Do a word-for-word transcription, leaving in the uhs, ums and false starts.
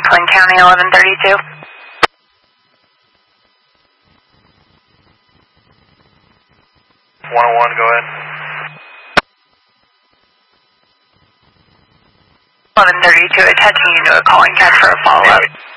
Franklin County, eleven thirty-two. one oh one, go ahead. eleven thirty-two, attaching you to a calling catch for a follow-up.